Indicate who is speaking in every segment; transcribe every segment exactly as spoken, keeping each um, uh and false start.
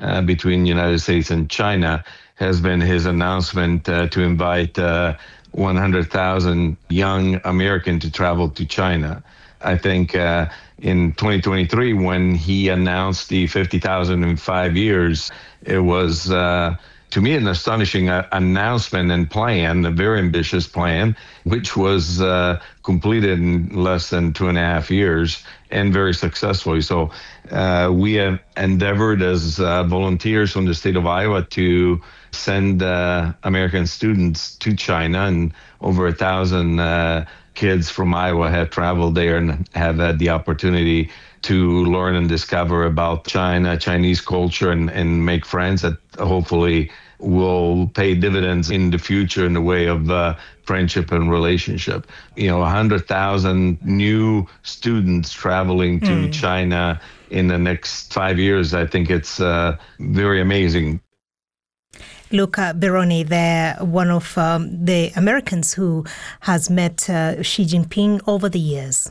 Speaker 1: uh, between United States and China has been his announcement uh, to invite uh, one hundred thousand young Americans to travel to China. I think uh, in twenty twenty-three, when he announced the fifty thousand in five years, it was, uh, to me, an astonishing uh, announcement and plan, a very ambitious plan, which was uh, completed in less than two and a half years and very successfully. So uh, we have endeavored as uh, volunteers from the state of Iowa to send uh, American students to China, and over a thousand uh, kids from Iowa have traveled there and have had the opportunity to learn and discover about China, Chinese culture, and, and make friends that hopefully will pay dividends in the future in the way of uh, friendship and relationship. You know, one hundred thousand new students traveling to mm. China in the next five years, I think it's uh, very amazing.
Speaker 2: Luca Bironi, they're one of um, the Americans who has met uh, Xi Jinping over the years.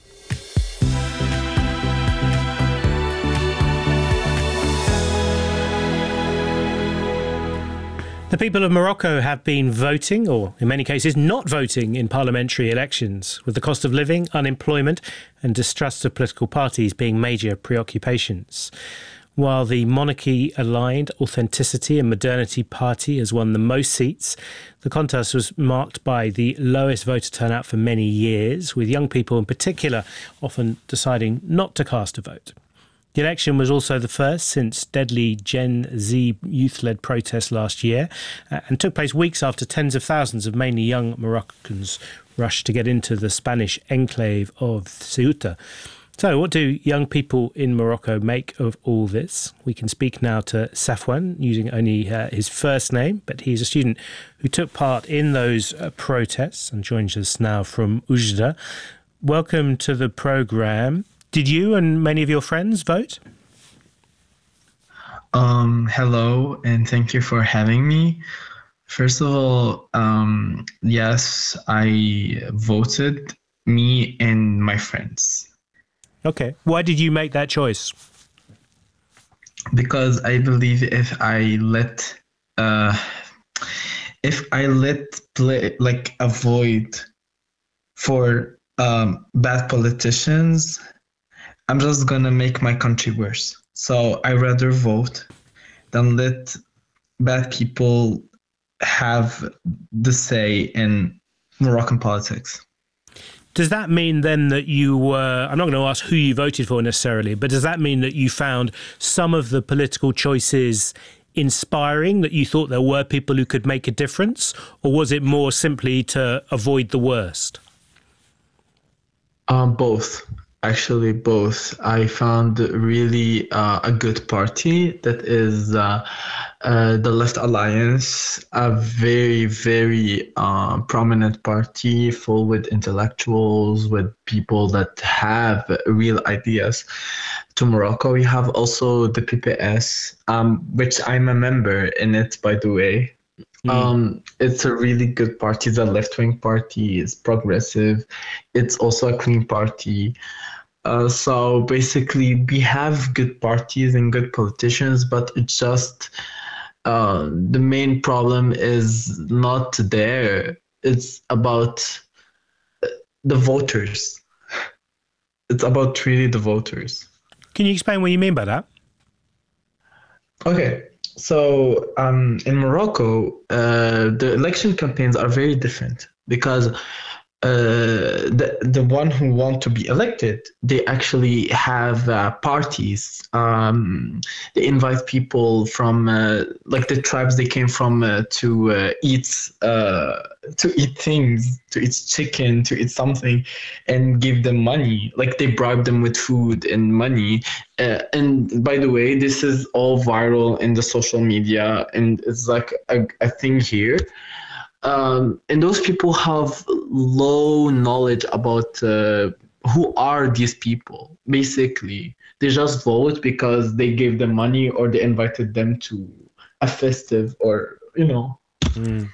Speaker 3: The people of Morocco have been voting, or in many cases not voting, in parliamentary elections, with the cost of living, unemployment and distrust of political parties being major preoccupations. While the monarchy-aligned Authenticity and Modernity Party has won the most seats, the contest was marked by the lowest voter turnout for many years, with young people in particular often deciding not to cast a vote. The election was also the first since deadly Gen Z youth-led protests last year uh, and took place weeks after tens of thousands of mainly young Moroccans rushed to get into the Spanish enclave of Ceuta. So what do young people in Morocco make of all this? We can speak now to Safwan, using only uh, his first name, but he's a student who took part in those uh, protests and joins us now from Oujda. Welcome to the programme. Did you and many of your friends vote?
Speaker 4: Um, hello, and thank you for having me. First of all, um, yes, I voted, me and my friends.
Speaker 3: Okay. Why did you make that choice?
Speaker 4: Because I believe if I let, uh, if I let play, like avoid for um, bad politicians, I'm just gonna make my country worse. So I rather vote than let bad people have the say in Moroccan politics.
Speaker 3: Does that mean then that you were, I'm not going to ask who you voted for necessarily, but does that mean that you found some of the political choices inspiring, that you thought there were people who could make a difference, or was it more simply to avoid the worst?
Speaker 4: Um, both. Actually, both. I found really uh, a good party that is uh, uh, the Left Alliance, a very, very uh, prominent party full with intellectuals, with people that have real ideas to Morocco. We have also the P P S, um, which I'm a member in it, by the way. Mm. Um, it's a really good party. The left-wing party is progressive. It's also a clean party. Uh, so basically, we have good parties and good politicians, but it's just uh, the main problem is not there. It's about the voters. It's about really the voters.
Speaker 3: Can you explain what you mean by that?
Speaker 4: Okay. So um, in Morocco, uh, the election campaigns are very different because Uh, the the one who want to be elected, they actually have uh, parties. Um, they invite people from uh, like the tribes they came from uh, to uh, eat uh, to eat things, to eat chicken, to eat something, and give them money. Like they bribe them with food and money. Uh, and by the way, this is all viral in the social media, and it's like a, a thing here. Um, and those people have low knowledge about uh, who are these people. Basically, they just vote because they gave them money or they invited them to a festive or, you know.
Speaker 3: Mm.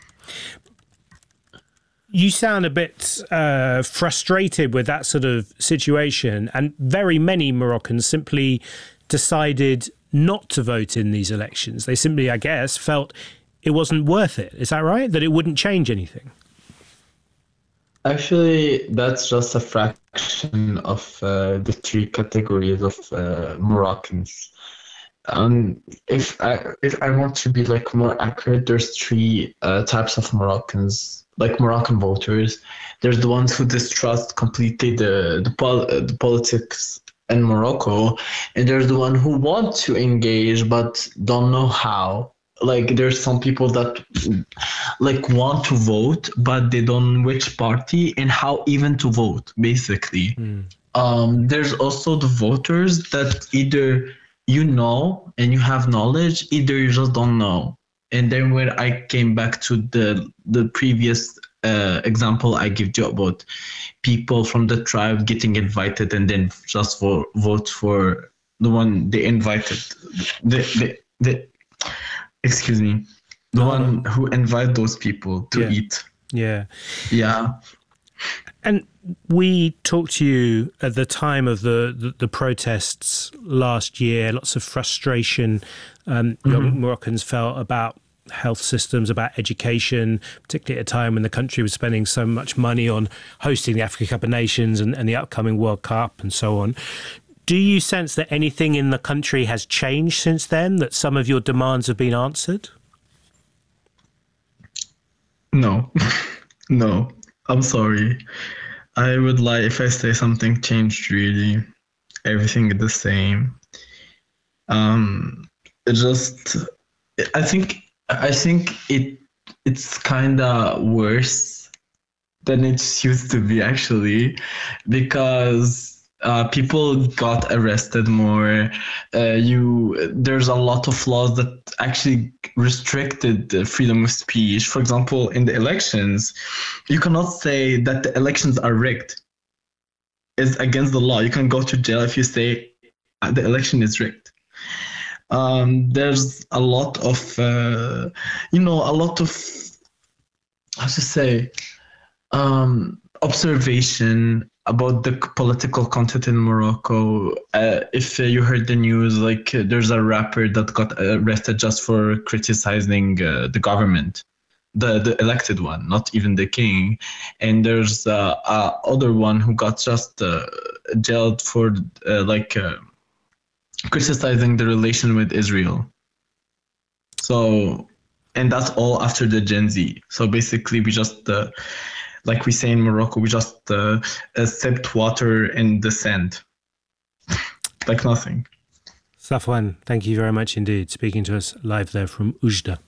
Speaker 3: You sound a bit uh, frustrated with that sort of situation, and very many Moroccans simply decided not to vote in these elections. They simply, I guess, felt it wasn't worth it. Is that right? That it wouldn't change anything?
Speaker 4: Actually, that's just a fraction of uh, the three categories of uh, Moroccans. Um, if I if I want to be like more accurate, there's three uh, types of Moroccans, like Moroccan voters. There's the ones who distrust completely the the, pol- the politics in Morocco, and there's the one who want to engage but don't know how. Like there's some people that like want to vote, but they don't know which party and how even to vote, basically. Mm. Um, there's also the voters that either you know and you have knowledge, either you just don't know. And then when I came back to the the previous uh, example I give you about people from the tribe getting invited and then just vo- vote for the one they invited. The, the, the, excuse me, the no. one who invite those people to
Speaker 3: yeah.
Speaker 4: eat.
Speaker 3: Yeah.
Speaker 4: Yeah.
Speaker 3: And we talked to you at the time of the, the, the protests last year, lots of frustration um, mm-hmm. young Moroccans felt about health systems, about education, particularly at a time when the country was spending so much money on hosting the Africa Cup of Nations and, and the upcoming World Cup and so on. Do you sense that anything in the country has changed since then, that some of your demands have been answered?
Speaker 4: No, no, I'm sorry. I would lie if I say something changed really. Everything is the same. Um, it just, I think, I think it it's kind of worse than it used to be actually, because Uh, people got arrested more. Uh, you there's a lot of laws that actually restricted the freedom of speech. For example, in the elections, you cannot say that the elections are rigged. It's against the law. You can go to jail if you say the election is rigged. Um, there's a lot of, uh, you know, a lot of, how to say, um, observation about the political content in Morocco. Uh, if uh, you heard the news, like uh, there's a rapper that got arrested just for criticizing uh, the government, the the elected one, not even the king. And there's uh, uh, other one who got just uh, jailed for uh, like uh, criticizing the relation with Israel. So, and that's all after the Gen Z. So basically, we just. Uh, Like we say in Morocco, we just uh, uh, sipped water in the sand. Like nothing.
Speaker 3: Safwan, thank you very much indeed, speaking to us live there from Oujda.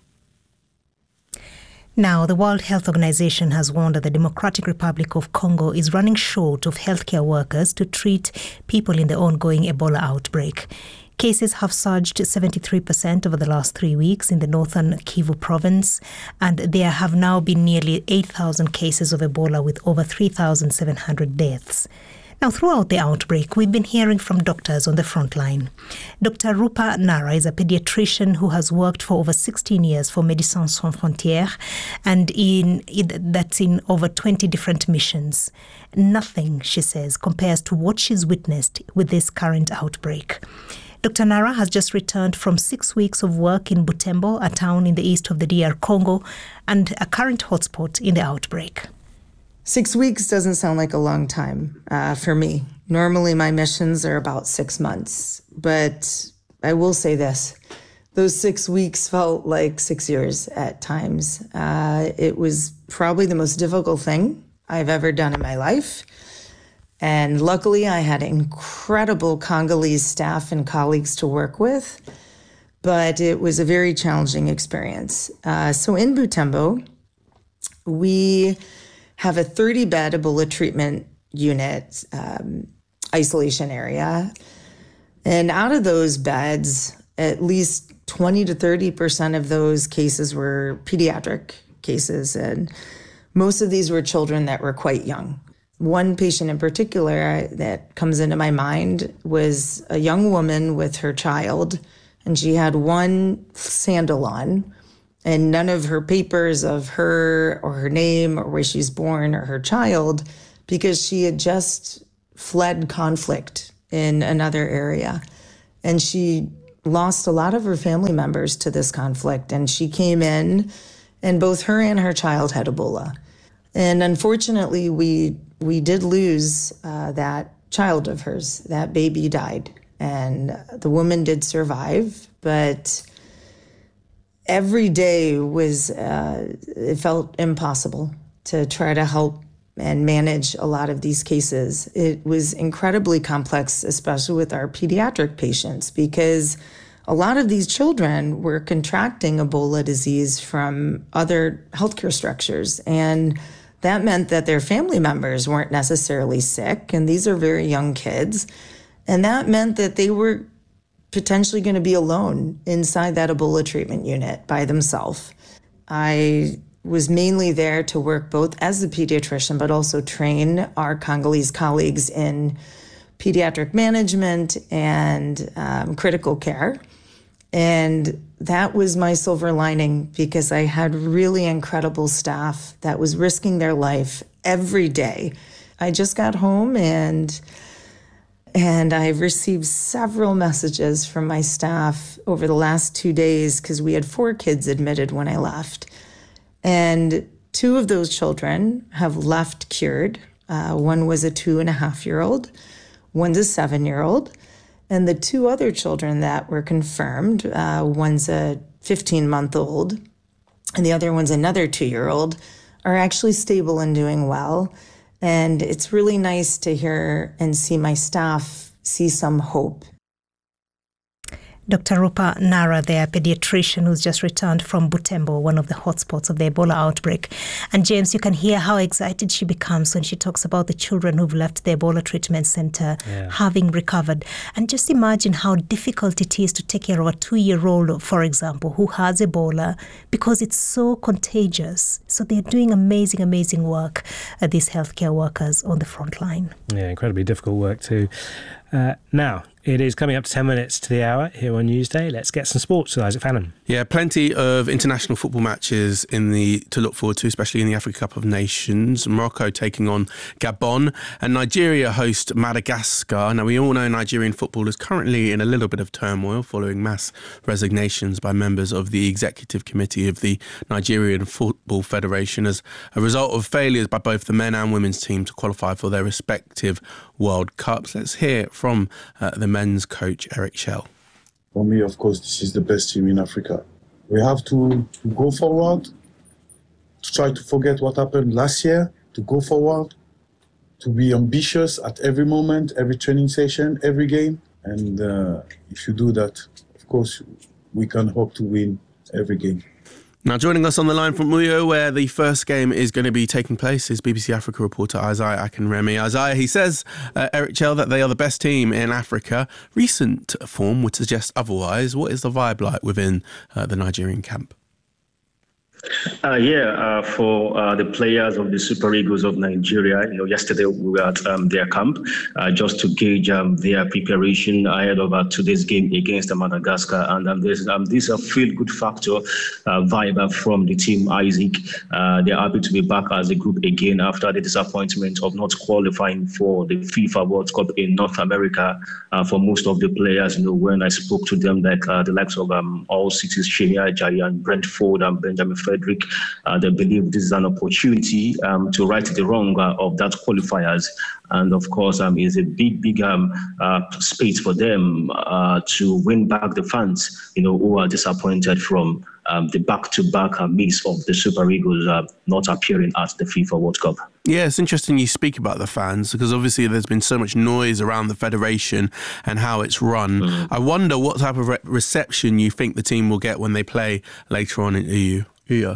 Speaker 2: Now, the World Health Organization has warned that the Democratic Republic of Congo is running short of healthcare workers to treat people in the ongoing Ebola outbreak. Cases have surged seventy-three percent over the last three weeks in the northern Kivu province, and there have now been nearly eight thousand cases of Ebola with over three thousand seven hundred deaths. Now, throughout the outbreak, we've been hearing from doctors on the front line. Doctor Rupa Nara is a pediatrician who has worked for over sixteen years for Médecins Sans Frontières, and in that's in over twenty different missions. Nothing, she says, compares to what she's witnessed with this current outbreak. Doctor Nara has just returned from six weeks of work in Butembo, a town in the east of the D R Congo, and a current hotspot in the outbreak.
Speaker 5: Six weeks doesn't sound like a long time uh, for me. Normally, my missions are about six months. But I will say this. Those six weeks felt like six years at times. Uh, it was probably the most difficult thing I've ever done in my life. And luckily, I had incredible Congolese staff and colleagues to work with, but it was a very challenging experience. Uh, so in Butembo, we have a thirty-bed Ebola treatment unit, um, isolation area. And out of those beds, at least twenty to thirty percent of those cases were pediatric cases. And most of these were children that were quite young. One patient in particular that comes into my mind was a young woman with her child, and she had one sandal on and none of her papers of her or her name or where she's born or her child, because she had just fled conflict in another area. And she lost a lot of her family members to this conflict, and she came in, and both her and her child had Ebola. And unfortunately, we we did lose uh, that child of hers. That baby died, and the woman did survive, but every day was, uh, it felt impossible to try to help and manage a lot of these cases. It was incredibly complex, especially with our pediatric patients, because a lot of these children were contracting Ebola disease from other healthcare structures. And that meant that their family members weren't necessarily sick, and these are very young kids. And that meant that they were potentially going to be alone inside that Ebola treatment unit by themselves. I was mainly there to work both as a pediatrician, but also train our Congolese colleagues in pediatric management and um, critical care. And that was my silver lining, because I had really incredible staff that was risking their life every day. I just got home and and I received several messages from my staff over the last two days because we had four kids admitted when I left. And two of those children have left cured. Uh, one was a two and a half year old, one's a seven year old. And the two other children that were confirmed, uh, one's a fifteen month old and the other one's another two year old, are actually stable and doing well. And it's really nice to hear and see my staff see some hope.
Speaker 2: Doctor Rupa Nara, their pediatrician who's just returned from Butembo, one of the hotspots of the Ebola outbreak. And James, you can hear how excited she becomes when she talks about the children who've left the Ebola treatment center yeah. having recovered. And just imagine how difficult it is to take care of a two-year-old, for example, who has Ebola, because it's so contagious. So they're doing amazing, amazing work, uh, these healthcare workers on the front line.
Speaker 3: Yeah, incredibly difficult work too. Uh, now, it is coming up to ten minutes to the hour here on Newsday. Let's get some sports with Isaac Fannin.
Speaker 6: Yeah, plenty of international football matches in the to look forward to, especially in the Africa Cup of Nations. Morocco taking on Gabon, and Nigeria host Madagascar. Now, we all know Nigerian football is currently in a little bit of turmoil following mass resignations by members of the executive committee of the Nigerian Football Federation as a result of failures by both the men and women's team to qualify for their respective World Cups. Let's hear from uh, the men's coach, Eric Schell.
Speaker 7: For me, of course, this is the best team in Africa. We have to, to go forward, to try to forget what happened last year, to go forward, to be ambitious at every moment, every training session, every game. And uh, if you do that, of course, we can hope to win every game.
Speaker 6: Now, joining us on the line from Uyo, where the first game is going to be taking place, is B B C Africa reporter Isaiah Akinremi. Isaiah, he says, uh, Eric Schell, that they are the best team in Africa. Recent form would suggest otherwise. What is the vibe like within uh, the Nigerian camp?
Speaker 8: Uh, yeah, uh, for uh, the players of the Super Eagles of Nigeria, you know, yesterday we were at um, their camp uh, just to gauge um, their preparation ahead of uh, today's game against Madagascar. And um, there's um, this uh, feel-good factor uh, vibe from the team, Isaac. Uh, they're happy to be back as a group again after the disappointment of not qualifying for the FIFA World Cup in North America. Uh, for most of the players, you know, when I spoke to them, like uh, the likes of um, All Cities, Shemia Ajayi, and Brentford and Benjamin Frederick, uh, they believe this is an opportunity um, to right the wrong uh, of that qualifiers. And of course, um, is a big, big um, uh, space for them uh, to win back the fans, you know, who are disappointed from um, the back-to-back uh, miss of the Super Eagles uh, not appearing at the FIFA World Cup.
Speaker 6: Yeah, it's interesting you speak about the fans, because obviously there's been so much noise around the federation and how it's run. Mm-hmm. I wonder what type of re- reception you think the team will get when they play later on in E U. Yeah.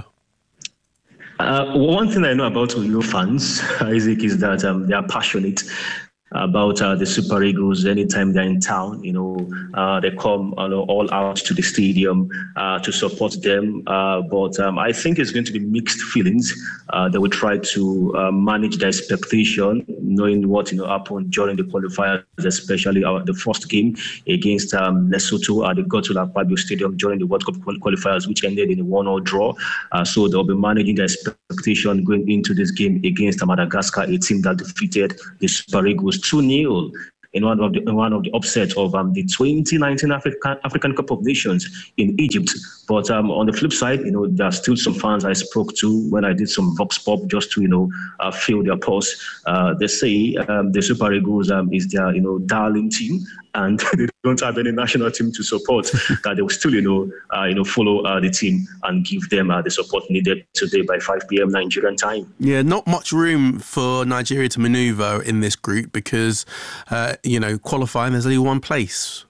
Speaker 8: Uh, one thing I know about Uyo fans, Isaac, is that um, they are passionate about uh, the Super Eagles. Anytime they're in town, you know, uh, they come uh, all out to the stadium uh, to support them. Uh, but um, I think it's going to be mixed feelings. Uh, they will try to uh, manage the expectation, knowing what you know happened during the qualifiers, especially uh, the first game against um, Lesotho at the Godswill Akpabio Stadium during the World Cup qualifiers, which ended in a one-all draw. Uh, so they'll be managing the expectation going into this game against Madagascar, a team that defeated the Super Eagles two nil in one of the in one of the upsets of um, the twenty nineteen African African Cup of Nations in Egypt. But um, on the flip side, you know, there are still some fans I spoke to when I did some vox pop just to, you know, uh, feel their pulse. Uh, they say um, the Super Eagles um, is their, you know, darling team, and they don't have any national team to support. That they will still, you know, uh, you know, follow uh, the team and give them uh, the support needed today by five p.m. Nigerian time.
Speaker 6: Yeah, not much room for Nigeria to manoeuvre in this group because, uh, you know, qualifying, there's only one place.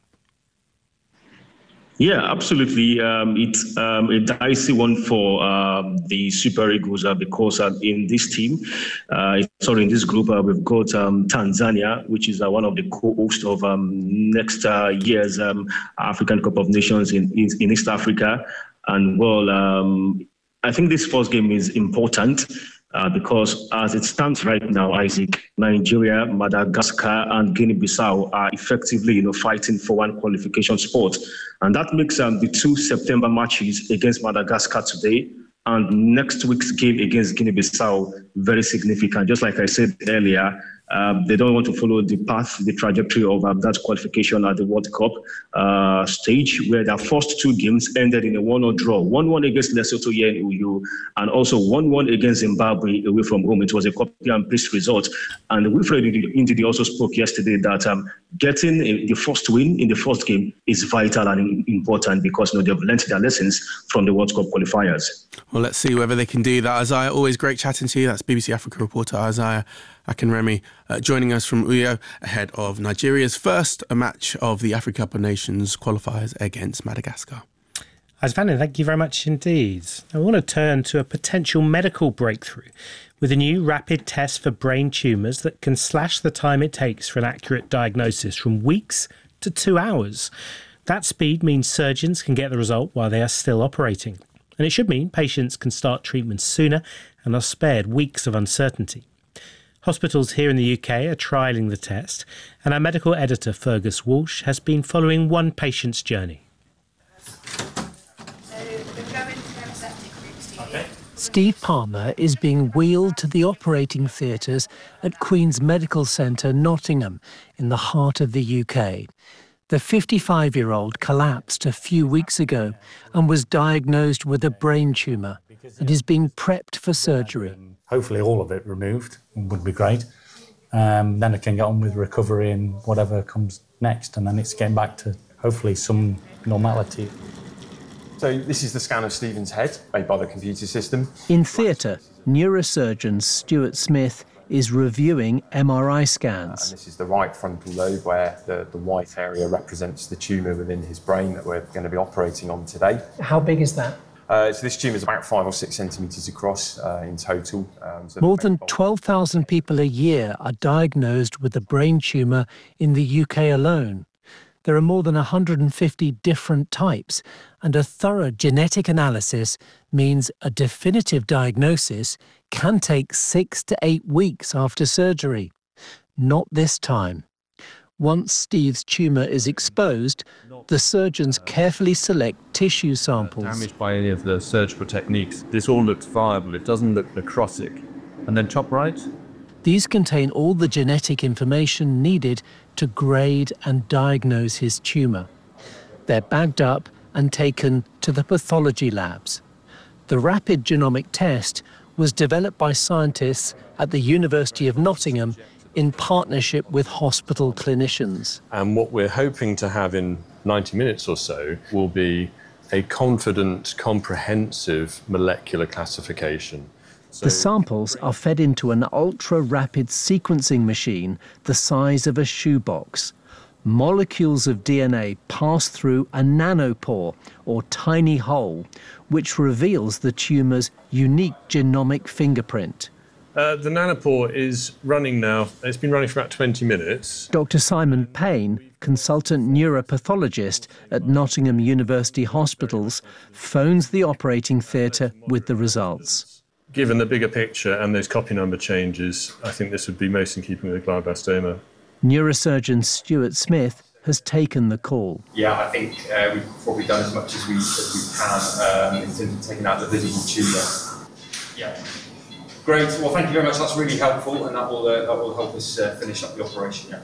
Speaker 8: Yeah, absolutely. Um, it's um, a dicey one for um, the Super Eagles uh, because um, in this team, uh, sorry, in this group, uh, we've got um, Tanzania, which is uh, one of the co-hosts of um, next uh, year's um, African Cup of Nations in, in, in East Africa. And well, um, I think this first game is important. Uh, because as it stands right now, Isaac, Nigeria, Madagascar, and Guinea-Bissau are effectively, you know, fighting for one qualification spot, and that makes um, the two September matches against Madagascar today and next week's game against Guinea-Bissau very significant. Just like I said earlier, um, they don't want to follow the path, the trajectory of um, that qualification at the World Cup uh, stage, where their first two games ended in a one-all draw. one one against Lesotho here in Uyo, and also one one against Zimbabwe away from home. It was a copy and paste result. And Wilfred Ndidi also spoke yesterday that um, getting a, the first win in the first game is vital and important because, you know, they've learned their lessons from the World Cup qualifiers.
Speaker 6: Well, let's see whether they can do that. Isaiah, always great chatting to you. That's B B C Africa reporter Isaiah Akinremi uh, joining us from Uyo ahead of Nigeria's first match of the Africa Cup of Nations qualifiers against Madagascar.
Speaker 3: Asvani, thank you very much indeed. I want to turn to a potential medical breakthrough with a new rapid test for brain tumours that can slash the time it takes for an accurate diagnosis from weeks to two hours. That speed means surgeons can get the result while they are still operating. And it should mean patients can start treatment sooner and are spared weeks of uncertainty. Hospitals here in the U K are trialling the test, and our medical editor Fergus Walsh has been following one patient's journey.
Speaker 9: Steve Palmer is being wheeled to the operating theatres at Queen's Medical Centre, Nottingham, in the heart of the U K. The fifty-five-year-old collapsed a few weeks ago and was diagnosed with a brain tumour and is being prepped for surgery.
Speaker 10: Hopefully all of it removed would be great. Um, then I can get on with recovery and whatever comes next, and then it's getting back to hopefully some normality.
Speaker 11: So this is the scan of Stephen's head made by the computer system.
Speaker 9: In theatre, neurosurgeon Stuart Smith is reviewing M R I scans.
Speaker 11: Uh, and this is the right frontal lobe where the, the white area represents the tumour within his brain that we're going to be operating on today.
Speaker 9: How big is that?
Speaker 11: Uh, so this tumour is about five or six centimetres across uh, in total. Um, so
Speaker 9: More than twelve thousand people a year are diagnosed with a brain tumour in the U K alone. There are more than one hundred fifty different types, and a thorough genetic analysis means a definitive diagnosis can take six to eight weeks after surgery. Not this time. Once Steve's tumour is exposed, the surgeons carefully select tissue samples.
Speaker 12: Damaged by any of the surgical techniques. This all looks viable. It doesn't look necrotic. And then top right?
Speaker 9: These contain all the genetic information needed to grade and diagnose his tumour. They're bagged up and taken to the pathology labs. The rapid genomic test was developed by scientists at the University of Nottingham in partnership with hospital clinicians.
Speaker 13: And what we're hoping to have in ninety minutes or so will be a confident, comprehensive molecular classification.
Speaker 9: The samples are fed into an ultra-rapid sequencing machine the size of a shoebox. Molecules of D N A pass through a nanopore, or tiny hole, which reveals the tumour's unique genomic fingerprint.
Speaker 13: Uh, the nanopore is running now. It's been running for about twenty minutes.
Speaker 9: Doctor Simon Payne, consultant neuropathologist at Nottingham University Hospitals, phones the operating theatre with the results.
Speaker 13: Given the bigger picture and those copy number changes, I think this would be most in keeping with glioblastoma.
Speaker 9: Neurosurgeon Stuart Smith has taken the call.
Speaker 11: Yeah, I think uh, we've probably done as much as we, as we can um, in terms of taking out the visible tumour. Yeah. Great. Well, thank you very much. That's really helpful, and that will uh, that will help us uh, finish up the operation. Yeah.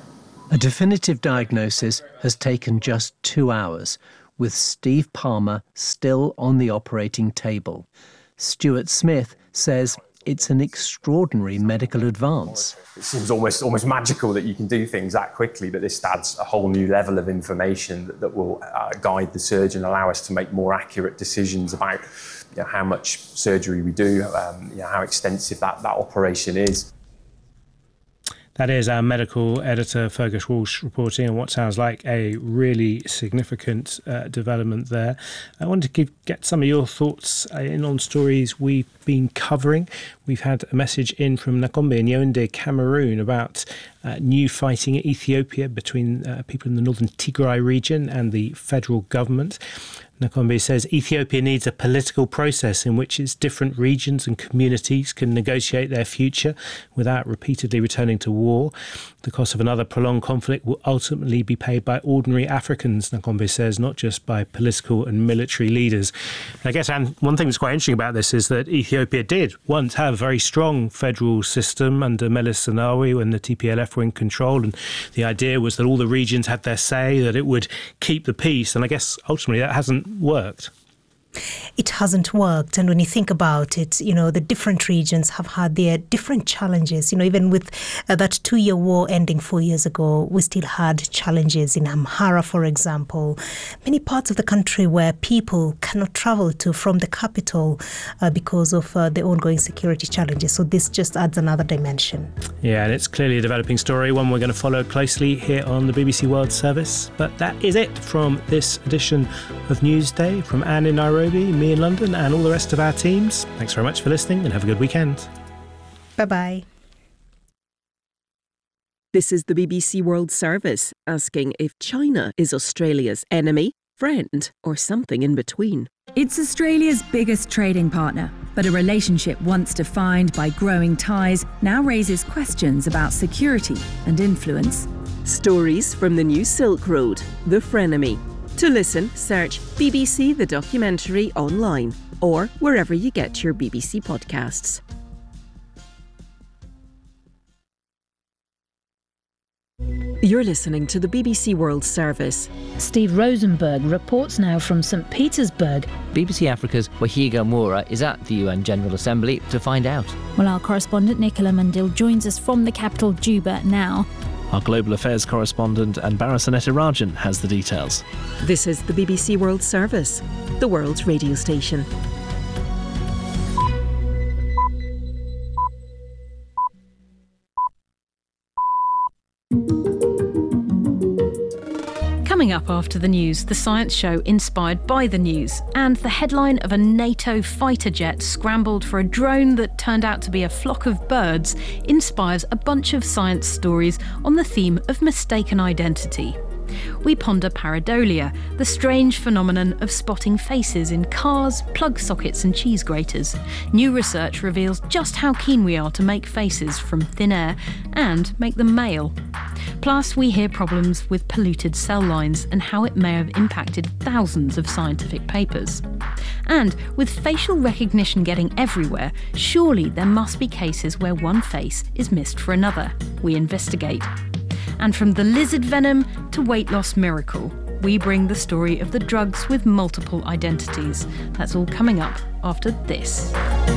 Speaker 9: A definitive diagnosis has taken just two hours, with Steve Palmer still on the operating table. Stuart Smith says it's an extraordinary medical advance.
Speaker 14: It seems almost almost magical that you can do things that quickly, but this adds a whole new level of information that, that will uh, guide the surgeon, allow us to make more accurate decisions about you know, how much surgery we do, um, you know, how extensive that, that operation is.
Speaker 3: That is our medical editor, Fergus Walsh, reporting on what sounds like a really significant uh, development there. I wanted to give, get some of your thoughts uh, in on stories we've been covering. We've had a message in from Nakombe in Yaoundé, Cameroon, about uh, new fighting in Ethiopia between uh, people in the northern Tigray region and the federal government. Nakombe says Ethiopia needs a political process in which its different regions and communities can negotiate their future without repeatedly returning to war. The cost of another prolonged conflict will ultimately be paid by ordinary Africans, Nakombe says, not just by political and military leaders. And I guess, and one thing that's quite interesting about this is that Ethiopia did once have a very strong federal system under Meles Zenawi when the T P L F were in control, and the idea was that all the regions had their say, that it would keep the peace, and I guess ultimately that hasn't worked.
Speaker 2: It hasn't worked. And when you think about it, you know, the different regions have had their different challenges. You know, even with uh, that two-year war ending four years ago, we still had challenges in Amhara, for example. Many parts of the country where people cannot travel to from the capital uh, because of uh, the ongoing security challenges. So this just adds another dimension.
Speaker 3: Yeah, and it's clearly a developing story, one we're going to follow closely here on the B B C World Service. But that is it from this edition of Newsday. From Anne in Nairobi, me in London, and all the rest of our teams. Thanks very much for listening and have a good weekend.
Speaker 2: Bye-bye.
Speaker 15: This is the B B C World Service, asking if China is Australia's enemy, friend, or something in between.
Speaker 16: It's Australia's biggest trading partner, but a relationship once defined by growing ties now raises questions about security and influence.
Speaker 15: Stories from the new Silk Road, the frenemy. To listen, search B B C The Documentary online or wherever you get your B B C podcasts. You're listening to the B B C World Service.
Speaker 17: Steve Rosenberg reports now from St Petersburg.
Speaker 18: B B C Africa's Wahiga Moura is at the U N General Assembly to find out.
Speaker 17: Well, our correspondent Nicola Mandil joins us from the capital Juba now.
Speaker 19: Our global affairs correspondent Anbara Sanetirajan has the details.
Speaker 15: This is the B B C World Service, the world's radio station.
Speaker 16: Coming up after the news, the science show inspired by the news, and the headline of a NATO fighter jet scrambled for a drone that turned out to be a flock of birds inspires a bunch of science stories on the theme of mistaken identity. We ponder pareidolia, the strange phenomenon of spotting faces in cars, plug sockets and cheese graters. New research reveals just how keen we are to make faces from thin air and make them male. Plus, we hear problems with polluted cell lines and how it may have impacted thousands of scientific papers. And with facial recognition getting everywhere, surely there must be cases where one face is missed for another. We investigate. And from the lizard venom to weight loss miracle, we bring the story of the drugs with multiple identities. That's all coming up after this.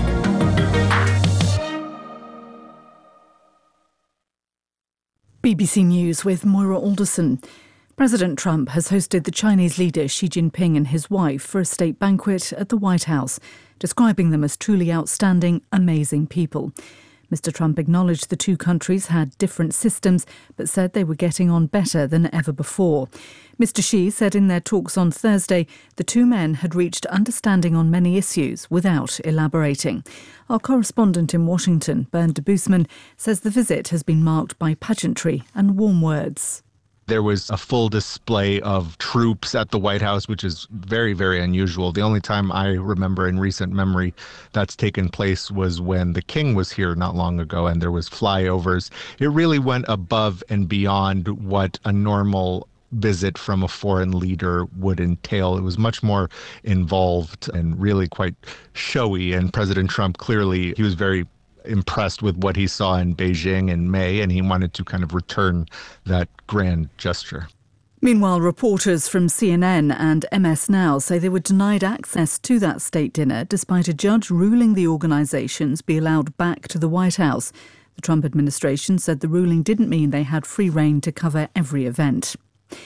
Speaker 20: B B C News with Moira Alderson. President Trump has hosted the Chinese leader Xi Jinping and his wife for a state banquet at the White House, describing them as truly outstanding, amazing people. Mister Trump acknowledged the two countries had different systems, but said they were getting on better than ever before. Mister Xi said in their talks on Thursday the two men had reached understanding on many issues without elaborating. Our correspondent in Washington, Bernd Debusman, says the visit has been marked by pageantry and warm words.
Speaker 21: There was a full display of troops at the White House, which is very, very unusual. The only time I remember in recent memory that's taken place was when the king was here not long ago and there was flyovers. It really went above and beyond what a normal visit from a foreign leader would entail. It was much more involved and really quite showy. And President Trump, clearly, he was very impressed with what he saw in Beijing in May, and he wanted to kind of return that grand gesture.
Speaker 20: Meanwhile, reporters from C N N and M S Now say they were denied access to that state dinner despite a judge ruling the organisations be allowed back to the White House. The Trump administration said the ruling didn't mean they had free rein to cover every event.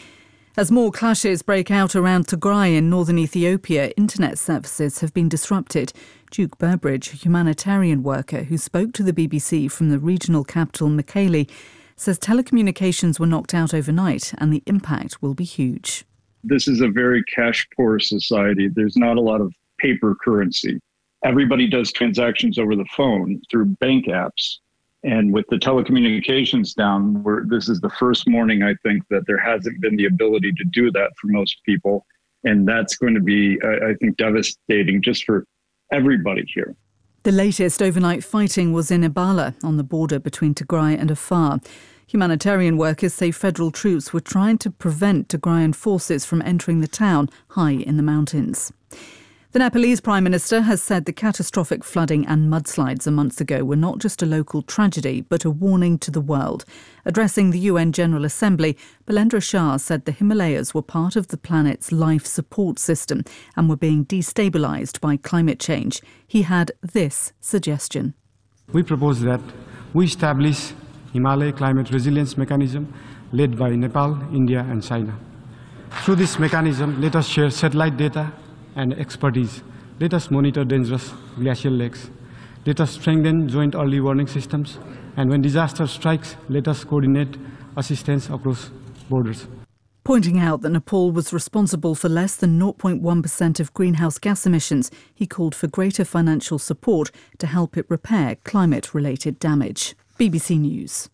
Speaker 20: As more clashes break out around Tigray in northern Ethiopia, internet services have been disrupted. Duke Burbridge, a humanitarian worker who spoke to the B B C from the regional capital Mekelle, says telecommunications were knocked out overnight and the impact will be huge.
Speaker 1: This is a very cash-poor society. There's not a lot of paper currency. Everybody does transactions over the phone through bank apps. And with the telecommunications down, we're, this is the first morning, I think, that there hasn't been the ability to do that for most people. And that's going to be, I think, devastating just for everybody here.
Speaker 20: The latest overnight fighting was in Ebala, on the border between Tigray and Afar. Humanitarian workers say federal troops were trying to prevent Tigrayan forces from entering the town high in the mountains. The Nepalese Prime Minister has said the catastrophic flooding and mudslides a month ago were not just a local tragedy, but a warning to the world. Addressing the U N General Assembly, Balendra Shah said the Himalayas were part of the planet's life support system and were being destabilised by climate change. He had this suggestion.
Speaker 22: We propose that we establish Himalaya Climate Resilience Mechanism led by Nepal, India and China. Through this mechanism, let us share satellite data and expertise. Let us monitor dangerous glacial lakes. Let us strengthen joint early warning systems. And when disaster strikes, let us coordinate assistance across borders.
Speaker 20: Pointing out that Nepal was responsible for less than zero point one percent of greenhouse gas emissions, he called for greater financial support to help it repair climate-related damage. B B C News.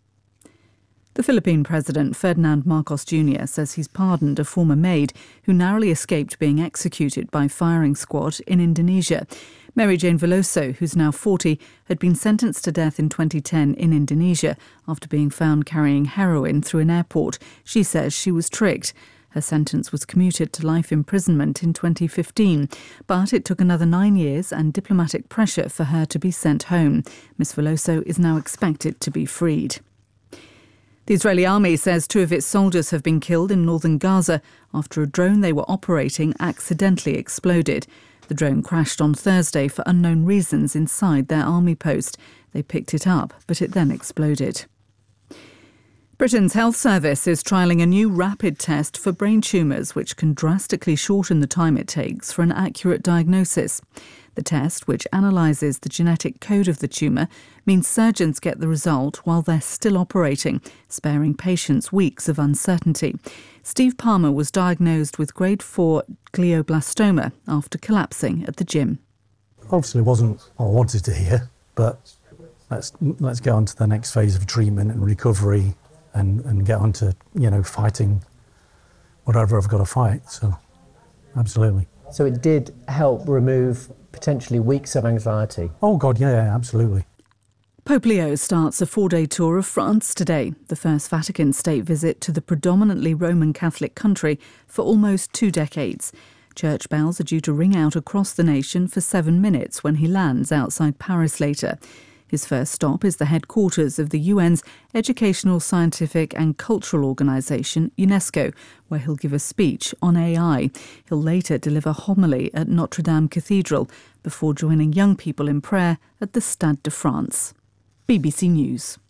Speaker 20: The Philippine President, Ferdinand Marcos Junior, says he's pardoned a former maid who narrowly escaped being executed by firing squad in Indonesia. Mary Jane Veloso, who's now forty, had been sentenced to death in twenty ten in Indonesia after being found carrying heroin through an airport. She says she was tricked. Her sentence was commuted to life imprisonment in twenty fifteen, but it took another nine years and diplomatic pressure for her to be sent home. Miss Veloso is now expected to be freed. The Israeli army says two of its soldiers have been killed in northern Gaza after a drone they were operating accidentally exploded. The drone crashed on Thursday for unknown reasons inside their army post. They picked it up, but it then exploded. Britain's health service is trialling a new rapid test for brain tumours, which can drastically shorten the time it takes for an accurate diagnosis. The test, which analyses the genetic code of the tumour, means surgeons get the result while they're still operating, sparing patients weeks of uncertainty. Steve Palmer was diagnosed with grade four glioblastoma after collapsing at the gym.
Speaker 10: Obviously, it wasn't what I wanted to hear, but let's let's get on to the next phase of treatment and recovery, and, and get on to, you know, fighting whatever I've got to fight. So, absolutely.
Speaker 23: So it did help remove potentially weeks of anxiety?
Speaker 10: Oh, God, yeah, yeah, absolutely.
Speaker 20: Pope Leo starts a four-day tour of France today, the first Vatican state visit to the predominantly Roman Catholic country for almost two decades. Church bells are due to ring out across the nation for seven minutes when he lands outside Paris later. His first stop is the headquarters of the U N's Educational, Scientific and Cultural Organisation, UNESCO, where he'll give a speech on A I. He'll later deliver homily at Notre Dame Cathedral before joining young people in prayer at the Stade de France. B B C News.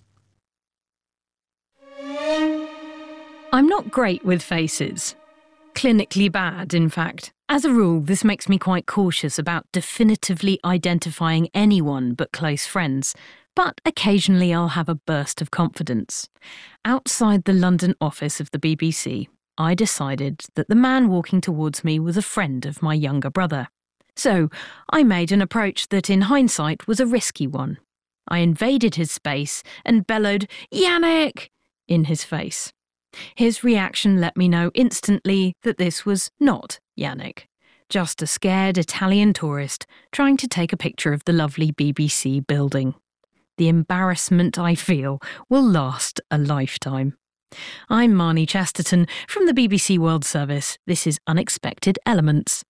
Speaker 16: I'm not great with faces. Clinically bad, in fact. As a rule, this makes me quite cautious about definitively identifying anyone but close friends, but occasionally I'll have a burst of confidence. Outside the London office of the B B C, I decided that the man walking towards me was a friend of my younger brother. So I made an approach that in hindsight was a risky one. I invaded his space and bellowed, "Yannick!" in his face. His reaction let me know instantly that this was not Yannick, just a scared Italian tourist trying to take a picture of the lovely B B C building. The embarrassment I feel will last a lifetime. I'm Marnie Chesterton from the B B C World Service. This is Unexpected Elements.